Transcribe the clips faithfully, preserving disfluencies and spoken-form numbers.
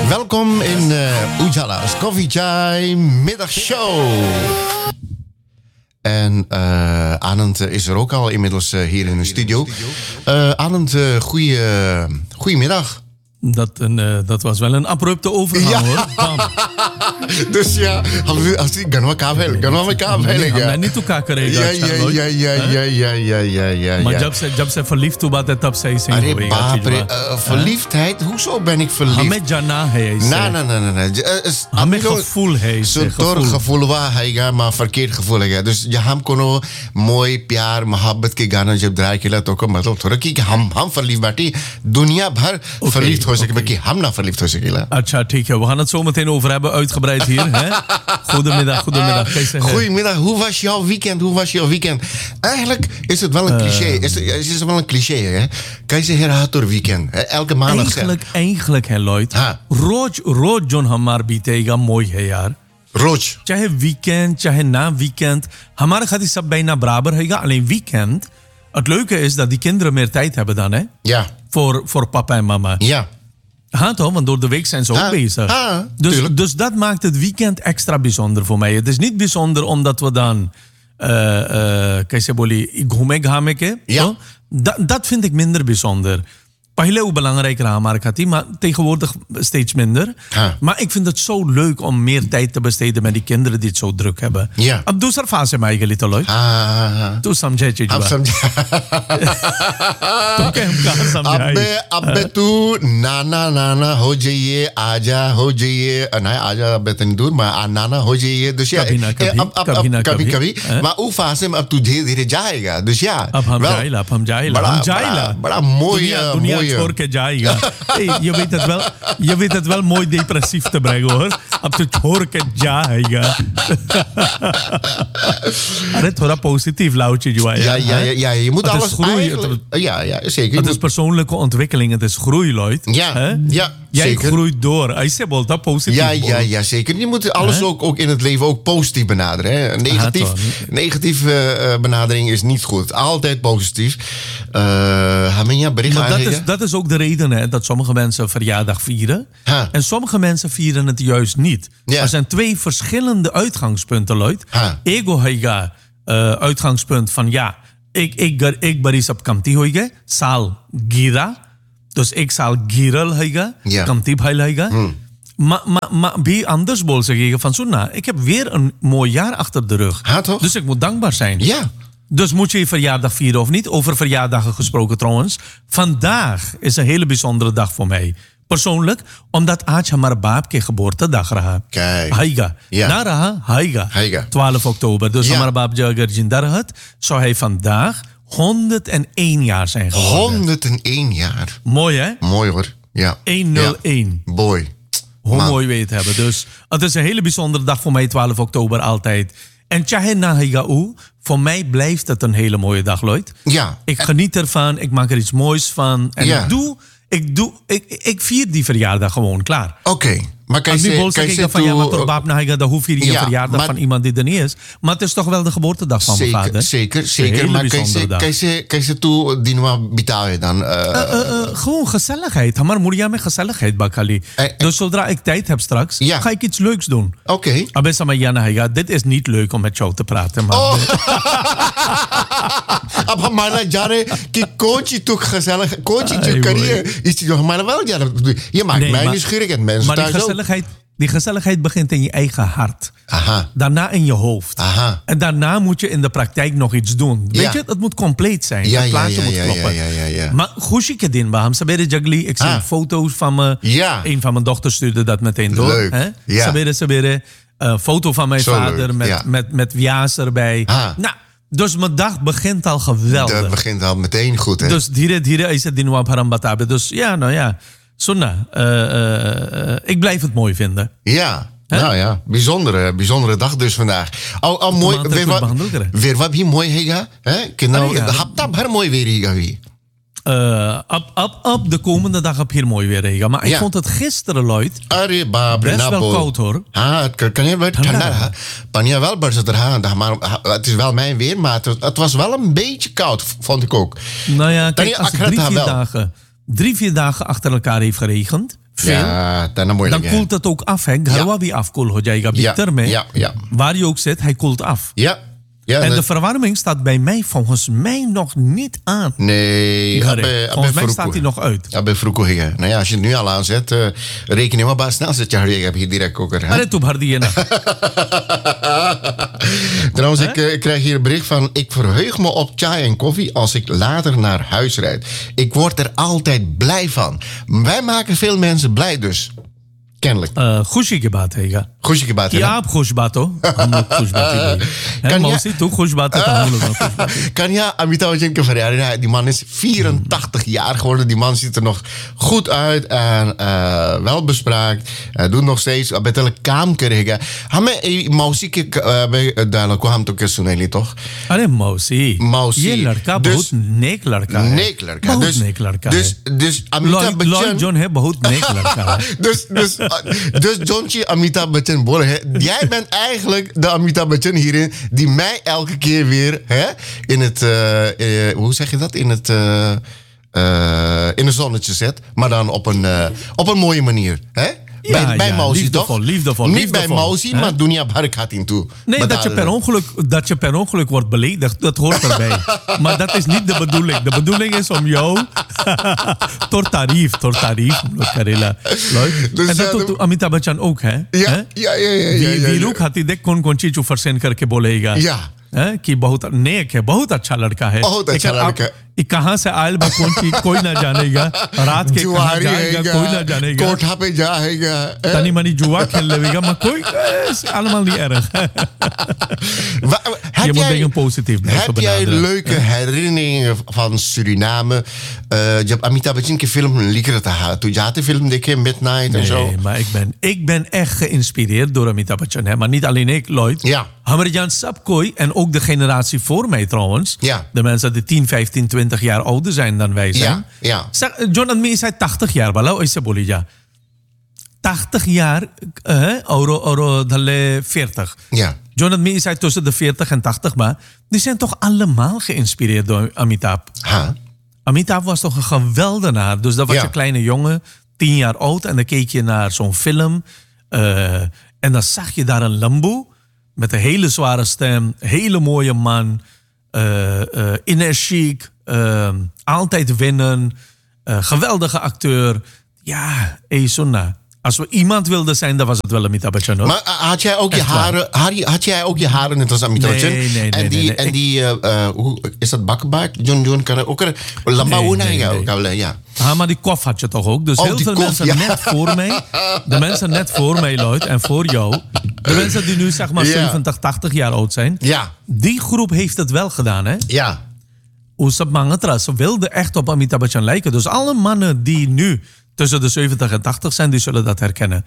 Welkom in uh, Ujala's Coffee Chai middagshow. En uh, Anand is er ook al inmiddels uh, hier in de studio. Uh, Anand, uh, goeie, uh, goedemiddag. Dat, een, uh, dat was wel een abrupte overgang, ja. Hoor. Bam. Dus ja, als ik gaan we kabel, gaan we kabel. Nee, niet elkaar krijgen. Ja, ja, ja, ja, ja, ja, ja, ja, ja. Maar jab se jab se verliefd toe wat het op zij zijn. Arre baapre, uh, verliefdheid. Hoezo ben ik verliefd? Hamed jana hij. Nee, nee, nee, nee. Hamed gevoel hij. Zo'n door gevoel waar hij gaat, maar verkeerd gevoel hij gaat. Dus je ham kono mooi प्यार मोहब्बत के गाना जब ड्राई किला तो को मतलब थोड़ा कि हम हम verliefd बाटी दुनिया भर verliefd हो सके बाकी हम ना verliefd हो सकेला. अच्छा ठीक है, we gaan het zo meteen over hebben uitgebreid hier. Hè? Goedemiddag, goedemiddag. Goedemiddag, hoe was jouw weekend? Hoe was jouw weekend? Eigenlijk is het wel een cliché. Uh, is, het, is het wel een cliché, hè? Kijk eens herator weekend. Elke maandag. Eigenlijk, eigenlijk, hè, Lloyd. Rooj, rooj John Hamar bitega mooi है यार. रोज चाहे वीकेंड चाहे ना वीकेंड हमारे खातिर सब bijna barabar है. Alleen weekend. Het leuke is dat die kinderen meer tijd hebben dan, hè? Ja. Voor, voor papa en mama. Ja. Ha, toch? Want door de week zijn ze ook ha, bezig. Ha, dus, dus dat maakt het weekend extra bijzonder voor mij. Het is niet bijzonder omdat we dan कैसे बोली घूमे घामे के. Ja. Da, dat vind ik minder bijzonder. Pahile hoe belangrijk Ramar Khati, maar tegenwoordig steeds minder. Ha. Maar ik vind het zo leuk om meer tijd te besteden met die kinderen die het zo druk hebben. Ja. Ab दूसरा fase में आएगा लितो लोग. तू समझे चीज़ अब समझ तुम क्या हम कहाँ समझाए? अबे अबे तू नाना नाना हो जाइए आजा हो जाइए ना आजा अबे तनी दूर मैं नाना हो जाइए दुशिया कभी ना कभी अब अब कभी ना कभी कभी मैं वो फासे में अब तू धीरे धीरे जाएगा दुशिया अब हम जाएला अब हम जाएला हम जाएला बड़ा mooi दुनिया छोड़ के जाएगा. Hey, je weet het wel, je weet het wel mooi depressief te brengen hoor. अब तो छोड़ के जाएगा. अरे थोड़ा positief lauwtje जो है. Ja ja ja ja je moet het alles groeien. Ja ja zeker. Het is persoonlijke ontwikkeling, het is groei, Lloyd. Ja He? ja. Jij zeker. groeit door. Hij zegt wel dat positief. Ja, ja, ja, zeker. Je moet alles ook, ook in het leven ook positief benaderen. Hè? Negatief, negatieve uh, benadering is niet goed. Altijd positief. Uh, maar dat is, dat is ook de reden hè, dat sommige mensen verjaardag vieren. Ha. En sommige mensen vieren het juist niet. Ja. Er zijn twee verschillende uitgangspunten, Lloyd. Ego heiga uh, uitgangspunt van ja, ik, ik, ik baris op kamti hoige, saal gira. Dus ik zal giral haiga, ja. kamtib hail haiga. Hmm. Maar ma, ma, bi anders bol zeggen van Sunna, ik heb weer een mooi jaar achter de rug. Ha, toch? Dus ik moet dankbaar zijn. Ja. Dus moet je je verjaardag vieren of niet? Over verjaardagen gesproken trouwens. Vandaag is een hele bijzondere dag voor mij. Persoonlijk, omdat आज हमारा बाप के गeboortedag रहा. Kijk. Haiga. Ja. Na raha, haiga. Haiga. twaalf oktober. Dus ja. हमारा बाप जो अगर जिंदा रहत, zou hij vandaag honderdéén jaar zijn geworden. honderdéén jaar. Mooi hè? Mooi hoor. Ja. honderdéén. Ja. Boy. Hoe Man. mooi weet het hebben. Dus het is een hele bijzondere dag voor mij, twaalf oktober altijd. En Chahe Nahigau, voor mij blijft het een hele mooie dag, Lloyd. Ja. Ik geniet ervan, ik maak er iets moois van. En ja. ik doe, ik doe, ik, ik vier die verjaardag gewoon, klaar. Oké. Okay. Maar kan je je zeggen van ja, maar toch baap Nahiga, dan hoef je die ja, verjaardag maar, van iemand die er niet is. Maar het is toch wel de geboortedag van zeker, mijn vader. Zeker, zeker. Maar kan je toe die nou betalen dan? Uh, uh, uh, uh, gewoon gezelligheid. Maar moedia met gezelligheid, Bakali. Uh, uh, dus zodra ik tijd heb straks, ja. ga ik iets leuks doen. Oké. Okay. Abessa maar Nahiga, dit is niet leuk om met jou te praten. Maar oh. अब हमारा जा रहे कि कोच ही तो gezellig coach ही जो करिए इस जो हमारा wel ja je maakt nee, mij nieuwsgierig en mensen thuis ook. Gezelligheid, die gezelligheid begint in je eigen hart. Aha. Daarna in je hoofd. Aha. En daarna moet je in de praktijk nog iets doen. Weet ja. je, het moet compleet zijn. Ja, het plaatje ja, ja, moet ja, kloppen. Ja, ja, ja, ja. Maar goed je din, Baham. Sabere Jagli, ik zie ah. foto's van me. Ja. Een van mijn dochters stuurde dat meteen door. Leuk. Hè? Ja. Sabere, sabere. Een foto van mijn Zo vader leuk. met, Ja. met, met Via's erbij. Ah. Nou, dus mijn dag begint al geweldig. Dat begint al meteen goed, hè? Dus dire dire is het dinwa haram batabe. Dus ja, nou ja. Sunna, uh, uh, uh, ik blijf het mooi vinden. Ja, He? nou ja, bijzondere, bijzondere dag dus vandaag. Al, al mooi, weer wat, weer wat hier mooi hega, hè? Nou, hapta har mooi weer hega wie. Uh, op, op, op de komende dag heb hier mooi weer regen. Maar ik ja. vond het gisteren, Lloyd, Arre, ba, best wel koud hoor. Ah, het kan je wel tanda. Panja wel barst er maar het is wel mijn weer, maar het, het was wel een beetje koud, vond ik ook. Nou ja, kijk, als het drie, vier dagen, drie, vier dagen achter elkaar heeft geregend, veel, ja, dan, dan koelt het ook af. Hè? Garwa Ja. भी afkoel हो जाएगा Ja, bitter में. ja, ja. Waar je ook zit, hij koelt af. Ja. Ja, En dat- de verwarming staat bij mij volgens mij nog niet aan. Nee, Garre. abe- Volgens abe mij fruku. staat hij nog uit. Ja, bij vroeg higa. Nou ja, als je het nu al aanzet, uh, reken je maar bij snel zet je harde, heb je direct koker. hè? Arre, toe bhar diye na. Trouwens, ik, eh, ik krijg hier een bericht van... Ik verheug me op chai en koffie als ik later naar huis rijd. Ik word er altijd blij van. Wij maken veel mensen blij dus. Kennelijk. Uh, खुशी की बात है ये Goeie gebaat. कि आप खुश बात हो हम लोग खुश बातें हैं मौसी तू खुश बात है तो हम लोग खुश बातें Kan ja, Amitabh Bachchan ke verjaardag. Die man is vierentachtig jaar geworden. Die man ziet er nog goed uit en uh, wel bespraakt. Hij doet nog steeds. Met een kaam krijgen. Hame mausi ke dialogue ko ham to ke suneli toch? अरे मौसी मौसी, ये लड़का dus- बहुत नेक लड़का है Neek लड़का. बहुत Dus, नेक लड़का dus, है dus Amitabh Lloyd Bachchan. John है बहुत नेक लड़का है Dus, dus, uh, dus Johnchi Amitabh Bachchan Bolle, hè, jij bent eigenlijk de Amitabh Bachchan hierin die mij elke keer weer hè, in het, uh, uh, hoe zeg je dat? In het, uh, uh, in een zonnetje zet, maar dan op een, uh, op een mooie manier. Hè? Ja, bij bij ja, Mausi liefdevol, toch? liefdevol, Niet liefdevol, bij Mausi, hè? maar Dunia Barakatin toe. Nee, Maar dat je, daar, per uh, ongeluk, dat je per ongeluk wordt beledigd, dat hoort erbij. Maar dat is niet de bedoeling. De bedoeling is om jou... tot tarief, tot tarief. Karela. Dus en dat ja, doet de- Amitabh Bachchan ook, hè? Ja, Hè? ja, ja, ja, ja, we- ja, Veeru ja. खाती देख कौन कौन चीज ऊपर सेन करके बोलेगा Ja. है? कि बहुत नेक है बहुत अच्छा लड़का है बहुत अच्छा लेकिन अब लड़का है। ये कहाँ से आयल बा कौन चीज कोई ना जानेगा रात के कहाँ जुआरी जाएगा हैगा, कोई ना जानेगा कोठा पे जाएगा hè? तनी मनी जुआ खेल लेगा maar कोई is allemaal niet erg Wa- heb je moet jij- dingen positief blijven Heb jij benaderen. leuke herinneringen van Suriname? Uh, je hebt Amitabh Bachchan ke film liker te toen je had de film dekke Midnight en zo. Nee, maar ik ben, ik ben echt geïnspireerd door Amitabh Bachchan. Hè? Maar niet alleen ik, Lloyd. Ja. Hammerjan Sapkoi en ook de generatie voor mij trouwens. Ja. De mensen die tien, vijftien, twintig jaar ouder zijn dan wij zijn. Ja, ja. Zeg, John Admi is hij tachtig jaar, bala, is bolija. tachtig jaar, eh, euro, euro, dalle veertig. Ja. John Admi is hij tussen de veertig en tachtig, maar die zijn toch allemaal geïnspireerd door Amitabh. Ha. Amitabh was toch een geweldenaar. Dus dat was Ja. je kleine jongen, tien jaar oud. En dan keek je naar zo'n film. Uh, en dan zag je daar een lamboe. Met een hele zware stem. Hele mooie man. Uh, uh, energiek. Uh, altijd winnen. Uh, geweldige acteur. Ja, hey, Sunna. Als we iemand wilden zijn, dan was het wel Amitabh Bachchan. Hoor. Maar uh, had jij ook je Echt waar. haren, had, je- had jij ook je haren net als Amitabh Nee, Bachchan? nee, nee, en die, nee, nee. en Ik- die uh, uh, hoe, is dat bakkenbaard? John John kan er ook een lamba Nee, hoe nee, nee, nee. ja, ja. Ah, maar die kof had je toch ook? Dus Oh, heel die veel kof, mensen ja. net voor mij. De mensen net voor mij, Lloyd, en voor jou. De mensen die nu zeg maar Ja. zeventig, tachtig jaar oud zijn. Ja, Die groep heeft het wel gedaan, hè? ja. Oesap Mangatra, ze wilden echt op Amitabh Bachchan lijken. Dus alle mannen die nu tussen de zeventig en tachtig zijn, die zullen dat herkennen.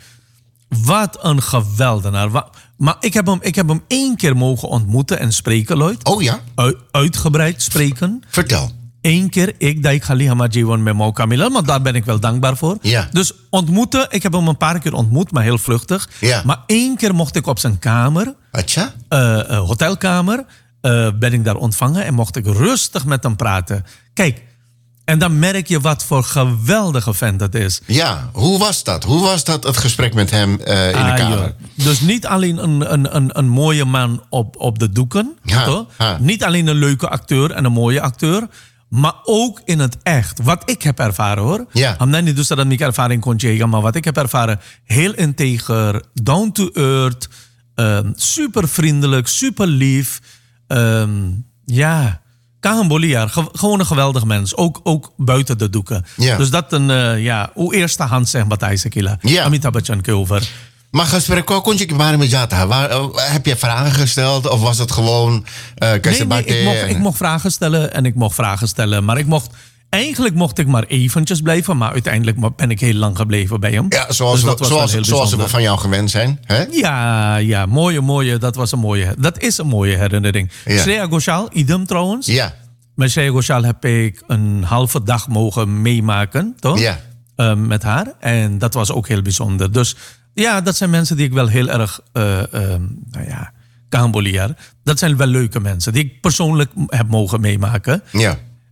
Wat een geweldenaar. Wa- Maar ik heb hem, ik heb hem één keer mogen ontmoeten en spreken, Lloyd. Oh ja, U- uitgebreid spreken. vertel. Eén keer, ik Daik Khali Hamajiwan met Mauka Milan, maar daar ben ik wel dankbaar voor. Ja. Dus ontmoeten, ik heb hem een paar keer ontmoet, maar heel vluchtig. Ja. Maar één keer mocht ik op zijn kamer, Atja? eh, eh, hotelkamer, eh, ben ik daar ontvangen en mocht ik rustig met hem praten. Kijk, en dan merk je wat voor geweldige vent dat is. Ja, hoe was dat? Hoe was dat, het gesprek met hem uh, in de Ah, kamer? joh. Dus niet alleen een, een, een, een mooie man op, op de doeken. Ja, toch? ja. Niet alleen een leuke acteur en een mooie acteur. Maar ook in het echt. Wat ik heb ervaren hoor. Ja. Hamdan niet dus dat ik ervaring kon zeggen. Maar wat ik heb ervaren. Heel integer. Down to earth. Um, super vriendelijk. Super lief. Um, ja. Kahamboliar. Ge- gewoon een geweldig mens. Ook, ook buiten de doeken. Ja. Dus dat een, uh, ja, hoe eerste hand zeg wat hij sekila. Ja. Amitabh Bachchan over. Maar gesprek, kon je maar met Jata? Waar, uh, heb je vragen gesteld of was het gewoon uh, Nee, nee, ik, mocht, ik mocht vragen stellen en ik mocht vragen stellen. Maar ik mocht, eigenlijk mocht ik maar eventjes blijven. Maar uiteindelijk ben ik heel lang gebleven bij hem. Ja, zoals, Dus we, dat was zoals, wel heel zoals we bijzonder. van jou gewend zijn. Hè? Ja, ja, mooie, mooie. Dat was een mooie. Dat is een mooie herinnering. Ja. Shreya Ghoshal, idem trouwens. Ja, Met Shreya Ghoshal heb ik een halve dag mogen meemaken, toch? Ja. Uh, met haar. En dat was ook heel bijzonder. Dus ja, dat zijn mensen die ik wel heel erg, uh, uh, nou ja, Kahamboliar. Dat zijn wel leuke mensen die ik persoonlijk heb mogen meemaken. ja.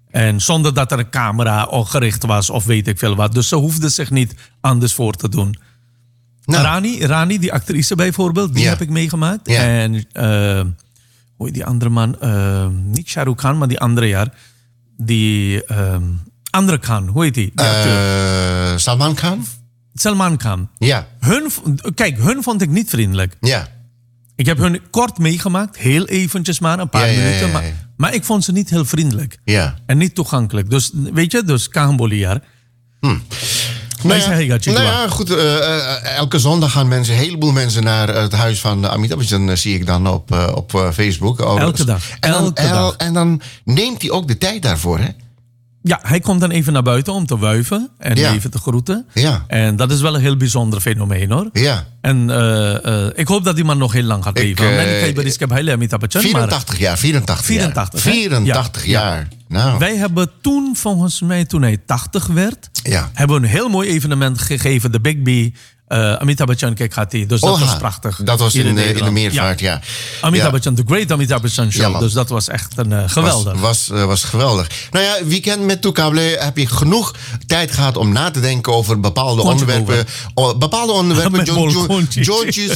En zonder dat er een camera of gericht was of weet ik veel wat. Dus ze hoefde zich niet anders voor te doen. Nou. Rani, Rani, die actrice bijvoorbeeld, die ja. heb ik meegemaakt. Ja. En uh, hoe heet die andere man? Uh, niet Shah Rukh Khan, maar die andere jaar. Die uh, andere Khan, hoe heet die? die uh, Salman Khan? Salman Khan. Ja. Hun, kijk, hun vond ik niet vriendelijk. Ja. Ik heb hun kort meegemaakt, heel eventjes maar, een paar ja, minuten. Ja, ja, ja. Maar, maar ik vond ze niet heel vriendelijk. Ja. En niet toegankelijk. Dus weet je, dus Kahamboliar. Hm. Nou ja, nou ja, goed. Uh, uh, elke zondag gaan mensen, een heleboel mensen naar het huis van Amitabh Bachchan, uh, zie ik dan op, uh, op uh, Facebook. Elke dag. En dan, elke el, dag. En dan neemt hij ook de tijd daarvoor, hè? Ja, hij komt dan even naar buiten om te wuiven en ja. even te groeten. Ja. En dat is wel een heel bijzonder fenomeen, hoor. Ja. En uh, uh, ik hoop dat die man nog heel lang gaat leven. Ik heb heel Amitabh Bachchan. vierentachtig jaar, vierentachtig, vierentachtig jaar. vierentachtig ja. jaar. Ja. Nou. Wij hebben toen, volgens mij, toen hij tachtig werd, ja. hebben we een heel mooi evenement gegeven, de Big B. Uh, Amitabh Bachchan, kijk, gaat hij. Dus dat Oha, was prachtig. Dat was in, in, de, in de meervaart, ja. ja. Amitabh ja. Bachchan, The Great Amitabh Bachchan Show. Ja, dus dat was echt een uh, geweldig. Was, was, uh, was geweldig. Nou ja, weekend met Toekable heb je genoeg tijd gehad om na te denken over bepaalde Kontje onderwerpen. O, bepaalde onderwerpen. Jontje,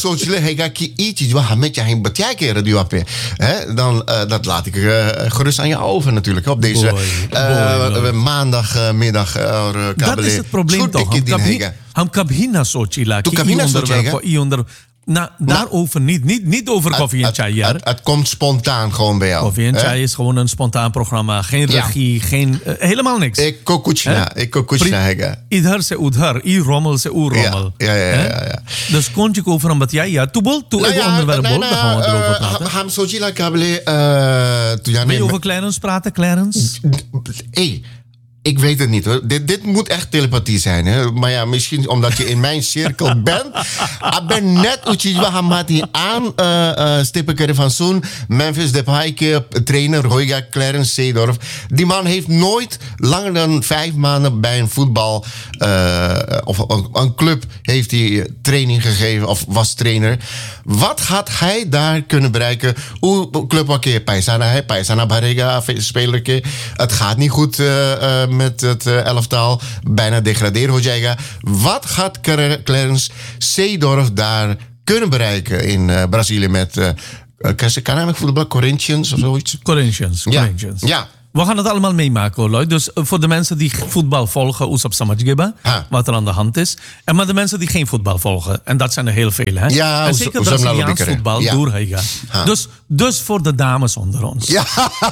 Dan uh, dat laat ik uh, gerust aan je over natuurlijk. Op deze boy, uh, boy, maandagmiddag. Uh, dat is het probleem toch. Ham kabhina sochila. Tu kabhina sochila. Nou, daarover niet. Niet, niet over koffie en chai. Het, het, het komt spontaan gewoon bij jou. Koffie en chai eh? is gewoon een spontaan programma. Geen regie, ja. geen, uh, helemaal niks. Ik kokuchna. Ik kokuchna. Idhar se udhar. I rommel se u rommel. Ja, ja, ja. ja, ja. Dus kon je over wat jij ja. Toebol, toe nou ik onderwerp bol. Dan gaan we erover praten. Ham sochila kable. Wil je over Clarence praten, Clarence? Hé. Ik weet het niet hoor. Dit, dit moet echt telepathie zijn. Hè? Maar ja, misschien omdat je in mijn cirkel bent. Ik ben net Uchiwa Hamati aan uh, uh, Stippekere van Soen. Memphis Depay, trainer Royga Clarence Seedorf. Die man heeft nooit langer dan vijf maanden bij een voetbal uh, of een, een club heeft hij training gegeven of was trainer. Wat gaat hij daar kunnen bereiken? Hoe club oké, Paisana hij, Paisana Barega speler. Het gaat niet goed uh, uh, met het uh, elftal. Bijna degraderen, Hojega. Wat gaat Clarence Seedorf daar kunnen bereiken in uh, Brazilië met uh, kan hij met voetbal? Corinthians of zoiets? Corinthians. Corinthians. Ja. ja. We gaan het allemaal meemaken, hoor. Dus voor de mensen die voetbal volgen, Oesap Samajgeba, wat er aan de hand is. En maar de mensen die geen voetbal volgen, en dat zijn er heel veel, hè? Ja, en zeker Braziliaans voetbal, ja. doorhega. Dus, dus voor de dames onder ons. Ja.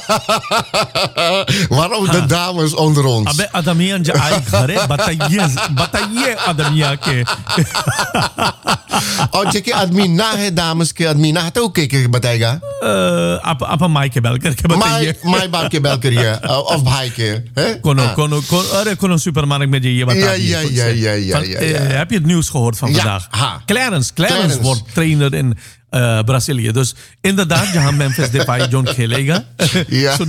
Waarom ha. de dames onder ons? Abe adamian ja aikare, bataye, bataye adamia ke. Oh, je ke admina hai dames ke admina hai to ke ke batayega? Uh, apa apa mai ke belker ke bataye. Mai baar ke belker je of भाई के Kono kono kono kono supermarkt met je je wat ja ja ja ja ja ja heb je het nieuws gehoord van vandaag? Ja, Clarence, Clarence Clarence wordt trainer in uh, Brazilië. Dus inderdaad, je hebt Memphis Depay, John Kelega. Ja.